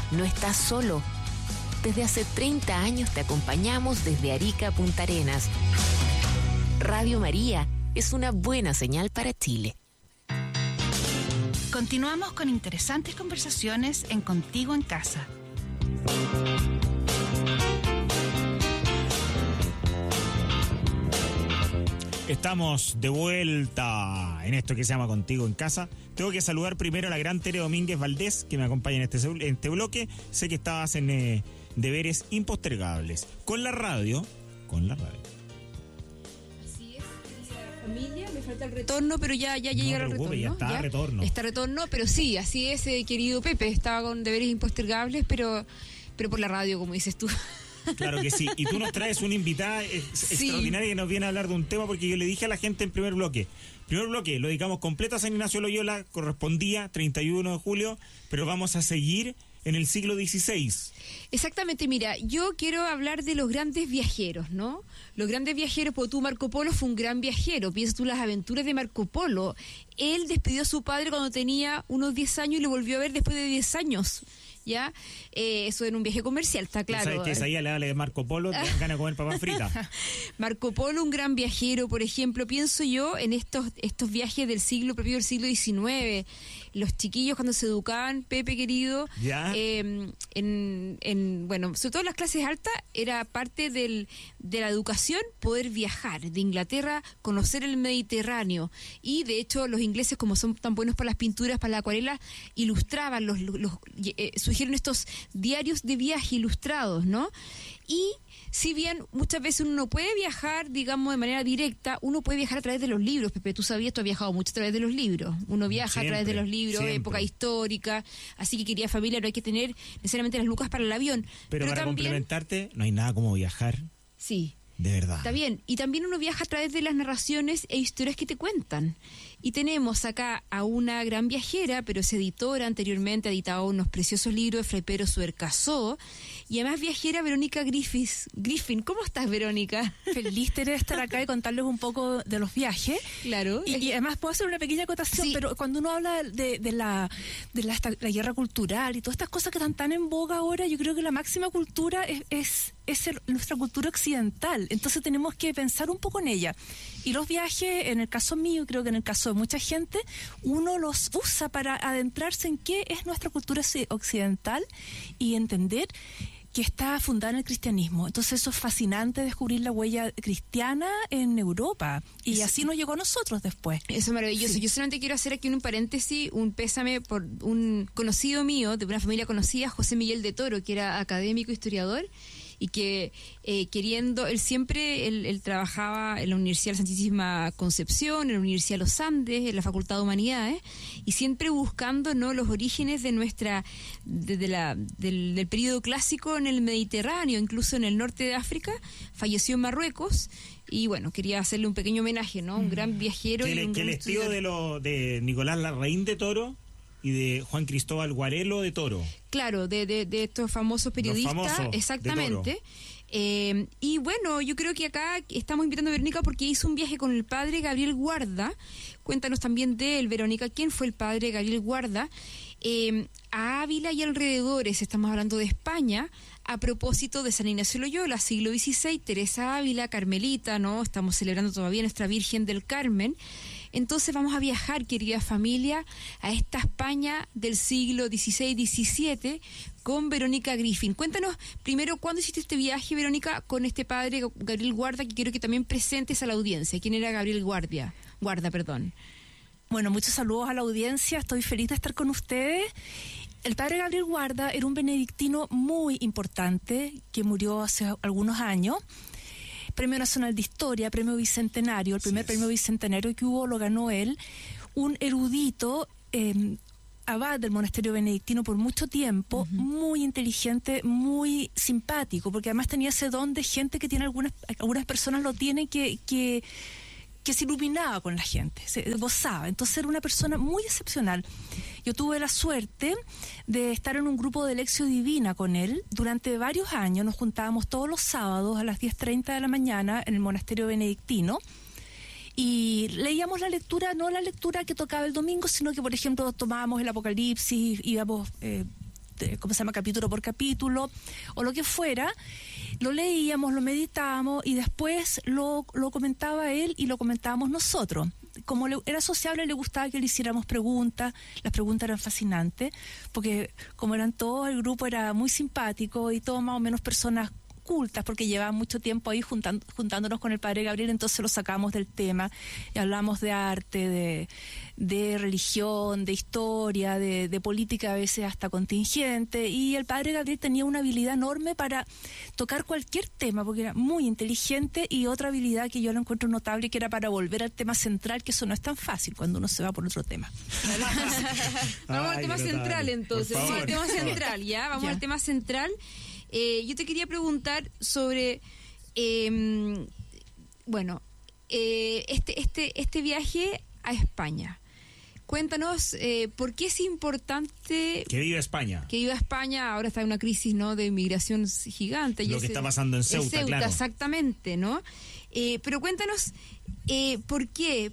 No estás solo. Desde hace 30 años te acompañamos desde Arica a Punta Arenas. Radio María es una buena señal para Chile. Continuamos con interesantes conversaciones en Contigo en Casa. Estamos de vuelta en esto que se llama Contigo en Casa. Tengo que saludar primero a la gran Tere Domínguez Valdés, que me acompaña en este bloque. Sé que estabas en deberes impostergables. Con la radio. Así es, querida familia, me falta el retorno, pero ya llega el retorno. Ya está, retorno. Está retorno, pero sí, así es, querido Pepe, estaba con deberes impostergables, pero por la radio, como dices tú. Claro que sí, y tú nos traes una invitada extraordinaria que nos viene a hablar de un tema, porque yo le dije a la gente en primer bloque lo dedicamos completo a San Ignacio Loyola, correspondía 31 de julio, pero vamos a seguir en el siglo XVI. Exactamente, mira, yo quiero hablar de los grandes viajeros, ¿no? Los grandes viajeros, porque tú, Marco Polo fue un gran viajero, piensas tú las aventuras de Marco Polo. Él despidió a su padre cuando tenía unos 10 años y lo volvió a ver después de 10 años. ¿Ya? Eso en un viaje comercial, está claro. ¿Sabes que Isaías le habla de Marco Polo? Te dan ganas de comer papas fritas. Marco Polo, un gran viajero, por ejemplo, pienso yo en estos viajes del siglo XIX. Los chiquillos cuando se educaban, Pepe querido, ¿ya? Bueno, sobre todo en las clases altas, era parte de la educación poder viajar de Inglaterra, conocer el Mediterráneo. Y de hecho los ingleses, como son tan buenos para las pinturas, para la acuarela, ilustraban, surgieron estos diarios de viaje ilustrados, ¿no? Y si bien muchas veces uno no puede viajar, digamos, de manera directa, uno puede viajar a través de los libros. Pepe, tú sabías, tú has viajado mucho a través de los libros. Uno viaja a través de los libros, época histórica. Así que, querida familia, no hay que tener necesariamente las lucas para el avión. Pero para también, complementarte, no hay nada como viajar. Sí. De verdad. Está bien. Y también uno viaja a través de las narraciones e historias que te cuentan. Y tenemos acá a una gran viajera, pero es editora, anteriormente ha editado unos preciosos libros de Fray Pedro Suercasó, y además viajera, Verónica Griffin. ¿Cómo estás, Verónica? Feliz de estar acá y contarles un poco de los viajes. Claro. Y además puedo hacer una pequeña acotación, sí. Pero cuando uno habla de la guerra cultural y todas estas cosas que están tan en boga ahora, yo creo que la máxima cultura es nuestra cultura occidental. Entonces tenemos que pensar un poco en ella. Y los viajes, en el caso mío, creo que en el caso de mucha gente, uno los usa para adentrarse en qué es nuestra cultura occidental y entender que está fundada en el cristianismo. Entonces eso es fascinante, descubrir la huella cristiana en Europa, y así nos llegó a nosotros después. Eso es maravilloso. Sí. Yo solamente quiero hacer aquí un paréntesis, un pésame por un conocido mío, de una familia conocida, José Miguel de Toro, que era académico, historiador, y que él trabajaba en la Universidad de la Santísima Concepción, en la Universidad de los Andes, en la Facultad de Humanidades, y siempre buscando, ¿no?, los orígenes de del periodo clásico en el Mediterráneo, incluso en el norte de África. Falleció en Marruecos. Y bueno, quería hacerle un pequeño homenaje, ¿no? Un gran viajero. Que el estilo de Nicolás Larraín de Toro y de Juan Cristóbal Guarelo de Toro. Claro, de estos famosos periodistas, exactamente. Y bueno, yo creo que acá estamos invitando a Verónica porque hizo un viaje con el padre Gabriel Guarda. Cuéntanos también de él, Verónica. ¿Quién fue el padre Gabriel Guarda? A Ávila y alrededores, estamos hablando de España, a propósito de San Ignacio Loyola, siglo XVI, Teresa Ávila, Carmelita, ¿no? Estamos celebrando todavía nuestra Virgen del Carmen. Entonces vamos a viajar, querida familia, a esta España del siglo XVI-XVII con Verónica Griffin. Cuéntanos primero, ¿cuándo hiciste este viaje, Verónica, con este padre Gabriel Guarda, que quiero que también presentes a la audiencia? ¿Quién era Gabriel Guarda? Bueno, muchos saludos a la audiencia, estoy feliz de estar con ustedes. El padre Gabriel Guarda era un benedictino muy importante que murió hace algunos años. Premio Nacional de Historia, Premio Bicentenario, el primer premio bicentenario que hubo lo ganó él, un erudito, abad del monasterio benedictino por mucho tiempo, muy inteligente, muy simpático, porque además tenía ese don de gente que tiene algunas personas lo tienen que se iluminaba con la gente, se gozaba. Entonces era una persona muy excepcional. Yo tuve la suerte de estar en un grupo de Lección Divina con él durante varios años. Nos juntábamos todos los sábados a las 10:30 de la mañana en el monasterio benedictino y leíamos la lectura, no la lectura que tocaba el domingo, sino que, por ejemplo, tomábamos el Apocalipsis, íbamos capítulo por capítulo, o lo que fuera, lo leíamos, lo meditábamos y después lo comentaba él y lo comentábamos nosotros. Como era sociable, le gustaba que le hiciéramos preguntas. Las preguntas eran fascinantes, porque como eran todos, el grupo era muy simpático y todos más o menos personas cultas, porque llevaban mucho tiempo ahí juntándonos con el padre Gabriel, entonces lo sacamos del tema y hablamos de arte, de religión, de historia, de política, a veces hasta contingente, y el padre Gabriel tenía una habilidad enorme para tocar cualquier tema, porque era muy inteligente, y otra habilidad que yo lo encuentro notable, que era para volver al tema central, que eso no es tan fácil cuando uno se va por otro tema. Vamos al tema central, entonces. Vamos al tema central, ¿ya? Vamos al tema central. Yo te quería preguntar sobre, este viaje a España. Cuéntanos por qué es importante que viva España. Que viva España. Ahora está en una crisis, ¿no?, de migración gigante. Lo que está pasando en Ceuta, claro. Exactamente, ¿no? Pero cuéntanos por qué,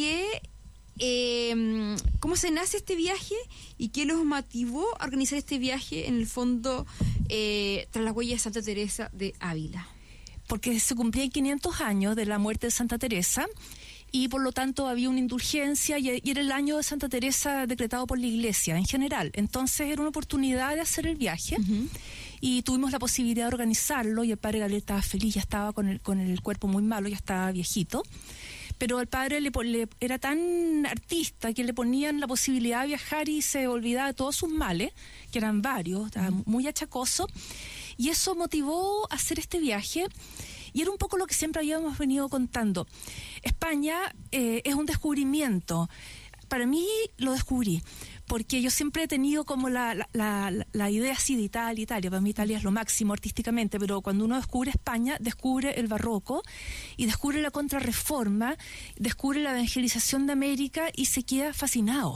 cómo se nace este viaje y qué los motivó a organizar este viaje, en el fondo, tras las huellas de Santa Teresa de Ávila. Porque se cumplían 500 años de la muerte de Santa Teresa, y por lo tanto había una indulgencia, y era el año de Santa Teresa decretado por la Iglesia en general. Entonces era una oportunidad de hacer el viaje. Uh-huh. Y tuvimos la posibilidad de organizarlo, y el padre Gabriel estaba feliz, ya estaba con el cuerpo muy malo, ya estaba viejito. Pero el padre era tan artista que le ponían la posibilidad de viajar y se olvidaba de todos sus males, que eran varios, estaba muy achacoso, y eso motivó a hacer este viaje. Y era un poco lo que siempre habíamos venido contando. España es un descubrimiento. Para mí lo descubrí, porque yo siempre he tenido como la idea así de Italia. Para mí Italia es lo máximo artísticamente, pero cuando uno descubre España, descubre el barroco y descubre la contrarreforma, descubre la evangelización de América y se queda fascinado.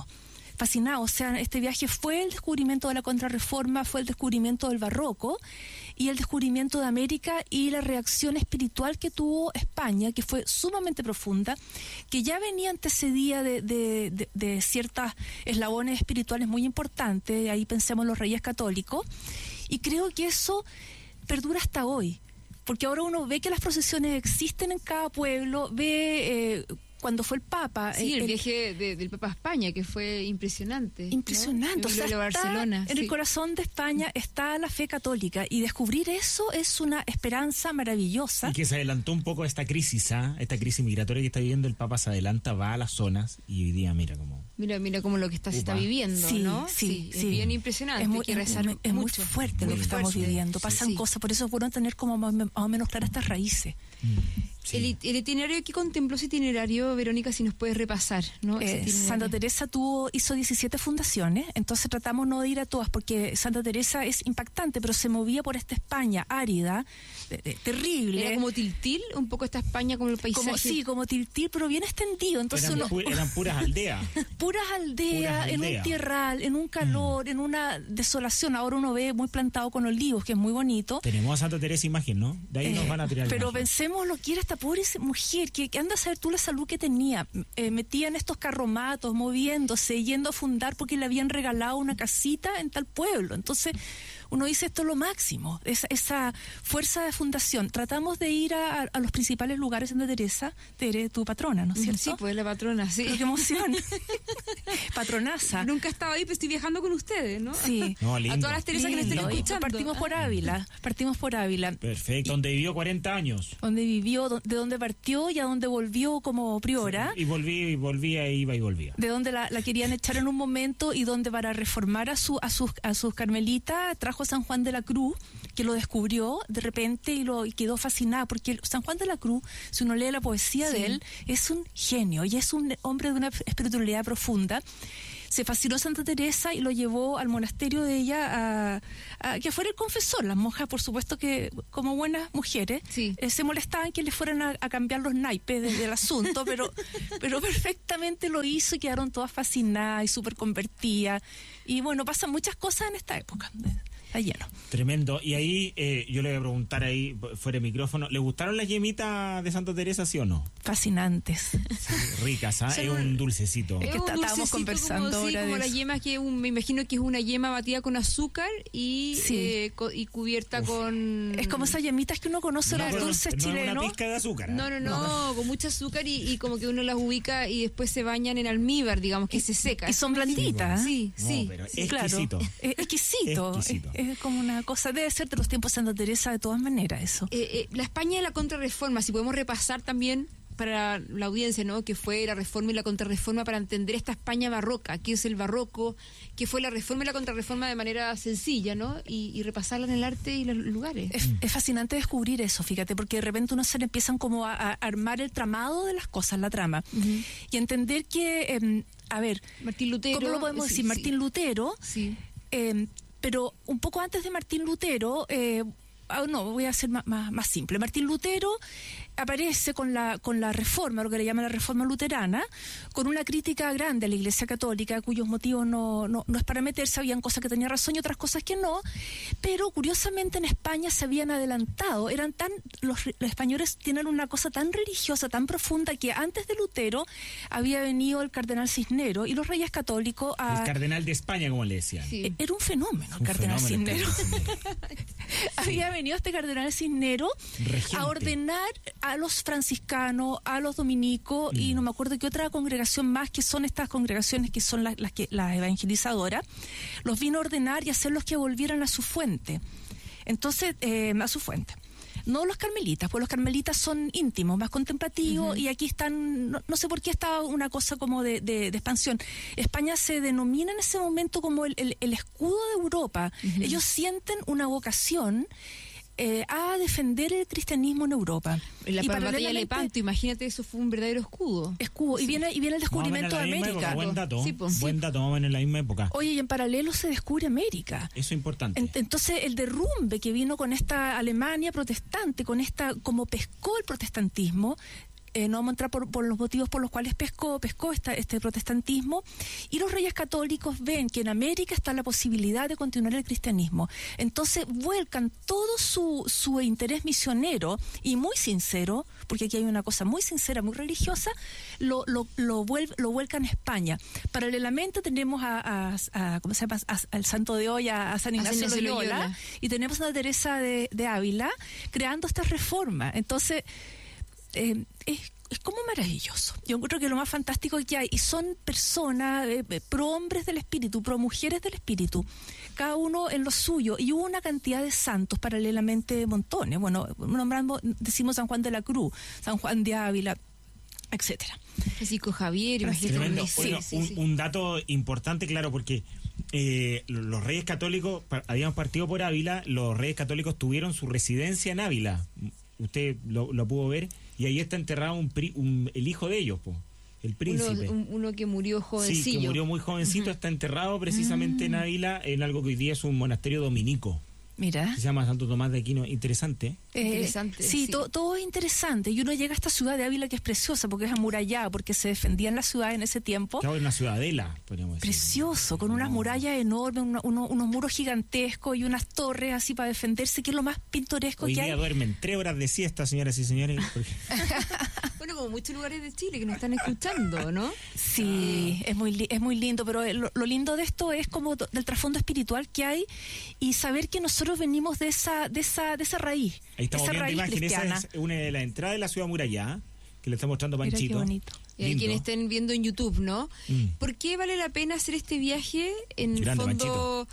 O sea, este viaje fue el descubrimiento de la contrarreforma, fue el descubrimiento del barroco y el descubrimiento de América, y la reacción espiritual que tuvo España, que fue sumamente profunda, que ya venía antecedida de ciertos eslabones espirituales muy importantes. Ahí pensemos en los reyes católicos, y creo que eso perdura hasta hoy, porque ahora uno ve que las procesiones existen en cada pueblo, ve cuando fue el Papa. Sí, el viaje del Papa a España, que fue impresionante. Impresionante. ¿no? O sea, Barcelona, en el corazón de España está la fe católica, y descubrir eso es una esperanza maravillosa. Y que se adelantó un poco a esta crisis, esta crisis migratoria que está viviendo el Papa. Se adelanta, va a las zonas, y hoy día mira cómo lo que se está viviendo, sí, ¿no? Sí. Es bien impresionante. Es muy muy fuerte lo que estamos viviendo. Pasan cosas, por eso es bueno tener como más o menos claras estas raíces. Sí. El itinerario que contempló, ese itinerario, Verónica, si nos puedes repasar, ¿no? Santa Teresa hizo 17 fundaciones, entonces tratamos no de ir a todas, porque Santa Teresa es impactante, pero se movía por esta España árida, terrible. Era como Tiltil, un poco esta España, como el paisaje. Como Tiltil, pero bien extendido. Entonces eran puras aldeas. Puras aldeas, en un tierral, en un calor, en una desolación. Ahora uno ve muy plantado con olivos, que es muy bonito. Tenemos a Santa Teresa imagen, ¿no? De ahí nos van a tirar. Pero pensemos lo que era esta pobre mujer, que anda a saber tú la salud que tenía, metía en estos carromatos, moviéndose, yendo a fundar porque le habían regalado una casita en tal pueblo. Entonces uno dice, esto es lo máximo, esa fuerza de fundación. Tratamos de ir a los principales lugares. Santa Teresa, Tere, tu patrona, ¿no es cierto? Sí, pues la patrona, sí. ¡Qué emoción! Patronaza. Nunca he estado ahí, pero estoy viajando con ustedes, ¿no? Sí. No, lindo. A todas las Teresas que nos estén escuchando. Partimos por Ávila. Perfecto, donde vivió 40 años. Donde vivió, de donde partió y a donde volvió como priora. Sí, y volvía, iba y volvía. De donde la querían echar en un momento, y donde para reformar a sus carmelitas trajo a San Juan de la Cruz, que lo descubrió de repente y quedó fascinada, porque San Juan de la Cruz, si uno lee la poesía de él, es un genio y es un hombre de una espiritualidad profunda. Se fascinó Santa Teresa y lo llevó al monasterio de ella a que fuera el confesor. Las monjas, por supuesto que como buenas mujeres, se molestaban que le fueran a cambiar los naipes del asunto, pero perfectamente lo hizo y quedaron todas fascinadas y súper convertidas. Y bueno, pasan muchas cosas en esta época. está lleno. Tremendo. Y ahí yo le voy a preguntar ahí fuera de micrófono, ¿le gustaron las yemitas de Santa Teresa, sí o no? Fascinantes. Sí, ricas, ¿ah? Es un dulcecito. Es que estábamos conversando como, ahora como las yemas que me imagino que es una yema batida con azúcar y, sí. Y cubierta con... Es como esas yemitas que uno conoce, los dulces chilenos. No es una pizca de azúcar. No, con mucho azúcar y como que uno las ubica y después se bañan en almíbar, digamos, que se seca. Y son blanditas. Sí, sí. Pero exquisito. Claro. Exquisito. Es como una cosa, debe ser de los tiempos de Santa Teresa de todas maneras eso. La España de la Contrarreforma, si podemos repasar también para la audiencia, ¿no? Que fue la Reforma y la Contrarreforma para entender esta España barroca, qué es el barroco, qué fue la Reforma y la Contrarreforma de manera sencilla, ¿no? Y repasarla en el arte y los lugares. Es fascinante descubrir eso, fíjate, porque de repente uno se le empiezan como a armar el tramado de las cosas, la trama, y entender que, a ver, Martín Lutero, ¿cómo lo podemos decir? Martín Lutero, pero un poco antes de Martín Lutero, voy a ser más simple. Martín Lutero aparece con la reforma, lo que le llaman la reforma luterana, con una crítica grande a la Iglesia Católica, cuyos motivos no es para meterse, habían cosas que tenía razón y otras cosas que no, pero curiosamente en España se habían adelantado, los españoles tienen una cosa tan religiosa, tan profunda, que antes de Lutero había venido el cardenal Cisneros y los reyes católicos el cardenal de España, como le decían. Sí. Era un fenómeno el cardenal Cisneros. Había venido este cardenal Cisneros a ordenar a los franciscanos, a los dominicos y no me acuerdo qué otra congregación más, que son estas congregaciones que son las evangelizadoras, los vino a ordenar y hacerlos que volvieran a su fuente. Entonces, a su fuente. No los carmelitas, pues los carmelitas son íntimos, más contemplativos, y aquí están, no sé por qué estaba una cosa como de expansión. España se denomina en ese momento como el escudo de Europa. Ellos sienten una vocación a defender el cristianismo en Europa. La batalla de Lepanto, imagínate, eso fue un verdadero escudo. Y viene el descubrimiento de América. Época, buen dato, buen dato, más o menos en la misma época. Oye, y en paralelo se descubre América. Eso es importante. Entonces, el derrumbe que vino con esta Alemania protestante, con esta, como pescó el protestantismo, no vamos a entrar por los motivos por los cuales pescó este protestantismo, y los reyes católicos ven que en América está la posibilidad de continuar el cristianismo. Entonces vuelcan todo su interés misionero y muy sincero, porque aquí hay una cosa muy sincera, muy religiosa, lo vuelcan a España. Paralelamente tenemos ¿cómo se llama? Al santo de hoy, a San Ignacio de Loyola, y tenemos a Santa Teresa de Ávila creando estas reformas. Entonces es como maravilloso. Yo encuentro que lo más fantástico que hay, y son personas, pro hombres del espíritu, pro mujeres del espíritu, cada uno en lo suyo, y hubo una cantidad de santos paralelamente, montones. Bueno, decimos San Juan de la Cruz, San Juan de Ávila, etcétera. Francisco Javier, tremendo. Bueno, un dato importante, claro, porque los reyes católicos habían partido por Ávila, los reyes católicos tuvieron su residencia en Ávila. Usted lo pudo ver, y ahí está enterrado el hijo de ellos, el príncipe. Uno que murió jovencillo. Sí, que murió muy jovencito, está enterrado precisamente en Ávila, en algo que hoy día es un monasterio dominico. Mira. Se llama Santo Tomás de Aquino. Interesante. Interesante. Sí. Todo es interesante. Y uno llega a esta ciudad de Ávila, que es preciosa, porque es amurallada, porque se defendían las ciudades en ese tiempo. Claro, una ciudadela, podríamos decir. Precioso, con unas murallas enormes, unos muros gigantescos y unas torres así para defenderse, que es lo más pintoresco hoy que hay. Hoy día duermen 3 horas de siesta, señoras y señores. Bueno, como muchos lugares de Chile que nos están escuchando, ¿no? Sí, es muy lindo, pero lo lindo de esto es como del trasfondo espiritual que hay, y saber que nosotros venimos de esa raíz. Ahí estamos viendo imagen, cristiana. Esa es una de las entradas de la ciudad murallada, que le está mostrando Panchito. Mira qué bonito. Quien estén viendo en YouTube, ¿no? ¿Por qué vale la pena hacer este viaje? En el fondo,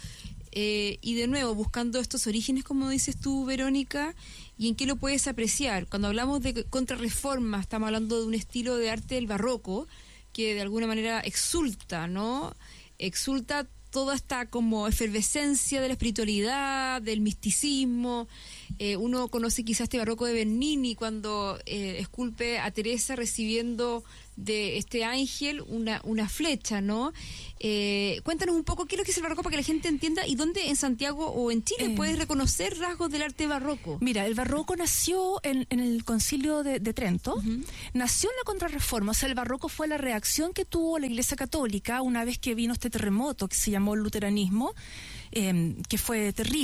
y de nuevo, buscando estos orígenes, como dices tú, Verónica, y en qué lo puedes apreciar. Cuando hablamos de contrarreforma, estamos hablando de un estilo de arte del barroco, que de alguna manera exulta, ¿no? Exulta toda esta como efervescencia de la espiritualidad, del misticismo. Uno conoce quizás este barroco de Bernini cuando esculpe a Teresa recibiendo de este ángel una flecha, ¿no? Cuéntanos un poco qué es lo que es el barroco para que la gente entienda, y dónde en Santiago o en Chile puedes reconocer rasgos del arte barroco. Mira, el barroco nació en el concilio de Trento, nació en la Contrarreforma. O sea, el barroco fue la reacción que tuvo la Iglesia Católica una vez que vino este terremoto que se llamó el luteranismo, que fue terrible.